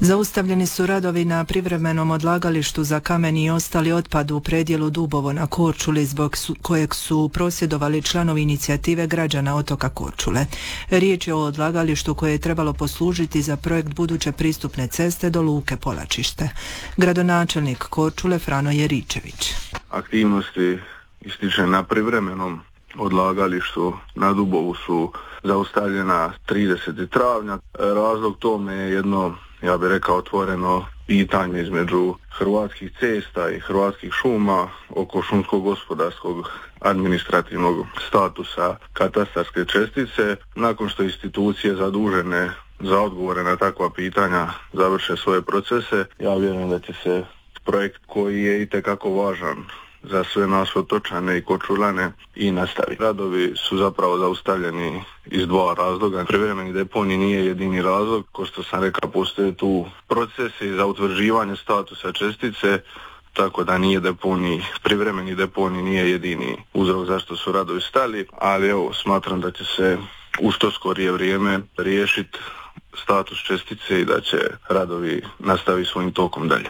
Zaustavljeni su radovi na privremenom odlagalištu za kamen i ostali otpad u predjelu Dubovo na Korčuli, zbog kojeg su prosvjedovali članovi inicijative građana otoka Korčule. Riječ je o odlagalištu koje je trebalo poslužiti za projekt buduće pristupne ceste do luke Polačište. Gradonačelnik Korčule Frano Jeričević. Aktivnosti ističe na privremenom odlagalištu na Dubovu su zaustavljena 30. travnja. Razlog tome je jedno, ja bih rekao, otvoreno pitanje između Hrvatskih cesta i Hrvatskih šuma oko šumsko-gospodarskog administrativnog statusa katastarske čestice. Nakon što institucije zadužene za odgovore na takva pitanja završe svoje procese, ja vjerujem da će se projekt koji je itekako važan za sve nas otočane i Korčulane i nastavi. Radovi su zapravo zaustavljeni iz dva razloga. Privremeni deponij nije jedini razlog. Ko što sam rekao, postoje tu procesi za utvrđivanje statusa čestice, tako da nije deponij, privremeni deponij nije jedini uzrok zašto su radovi stali, ali evo, smatram da će se u što skorije vrijeme riješiti status čestice i da će radovi nastaviti svojim tokom dalje.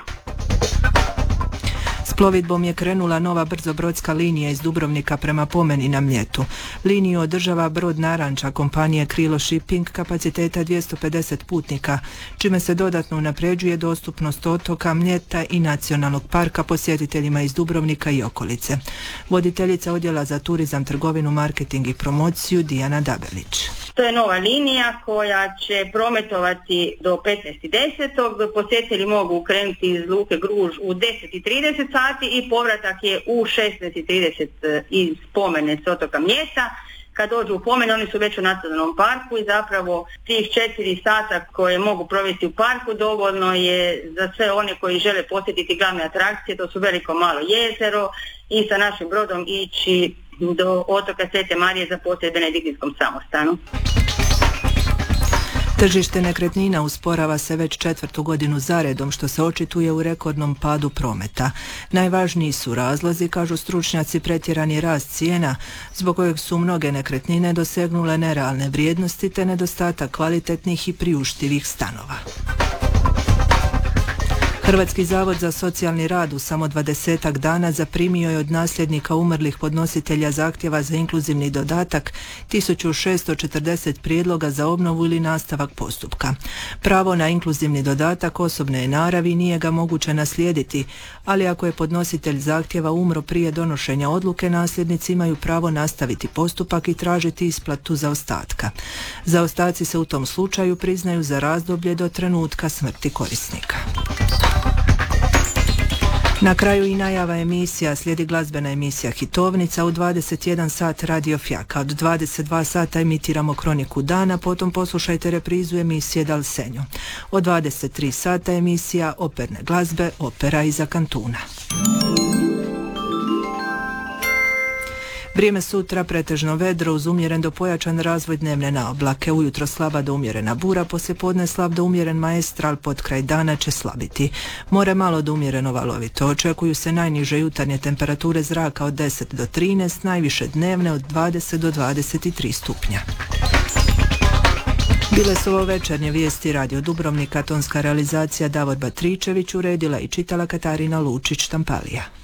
S plovidbom je krenula nova brzobrodska linija iz Dubrovnika prema Pomeni na Mljetu. Liniju održava brod Naranča kompanije Krilo Shipping kapaciteta 250 putnika, čime se dodatno unapređuje dostupnost otoka Mljeta i nacionalnog parka posjetiteljima iz Dubrovnika i okolice. Voditeljica odjela za turizam, trgovinu, marketing i promociju Dijana Dabelić. To je nova linija koja će prometovati do 15.10. Posjetitelji mogu krenuti iz luke Gruž u 10.30 sati i povratak je u 16.30 iz Pomene s otoka Mljeta. Kad dođu u Pomen, oni su već u nacionalnom parku i zapravo tih 4 sata koje mogu provesti u parku dovoljno je za sve one koji žele posjetiti glavne atrakcije. To su Veliko Malo jezero i sa našim brodom ići do otoka Svete Marije za posjet Benediktinskom samostanu. Tržište nekretnina usporava se već 4. godinu zaredom, što se očituje u rekordnom padu prometa. Najvažniji su razlozi, kažu stručnjaci, pretjerani rast cijena, zbog kojeg su mnoge nekretnine dosegnule nerealne vrijednosti te nedostatak kvalitetnih i priuštivih stanova. Hrvatski zavod za socijalni rad u samo 20-ak dana zaprimio je od nasljednika umrlih podnositelja zahtjeva za inkluzivni dodatak 1640 prijedloga za obnovu ili nastavak postupka. Pravo na inkluzivni dodatak osobne je naravi, nije ga moguće naslijediti, ali ako je podnositelj zahtjeva umro prije donošenja odluke, nasljednici imaju pravo nastaviti postupak i tražiti isplatu zaostatka. Zaostaci se u tom slučaju priznaju za razdoblje do trenutka smrti korisnika. Na kraju i najava emisija, slijedi glazbena emisija Hitovnica, u 21 sat Radio Fjaka. Od 22 sata emitiramo Kroniku dana, potom poslušajte reprizu emisije Dal Senjo. Od 23 sata emisija operne glazbe, opera iza kantuna. Vrijeme sutra pretežno vedro uz umjeren do pojačan razvoj dnevne naoblake. Ujutro slaba do umjerena bura, poslijepodne slab do umjeren maestral, pod kraj dana će slabiti. More malo do umjereno valovito. Očekuju se najniže jutarnje temperature zraka od 10 do 13, najviše dnevne od 20 do 23 stupnja. Bile su ovo večernje vijesti Radio Dubrovnika, tonska realizacija Davor Batričević, uredila i čitala Katarina Lučić-Štampalija.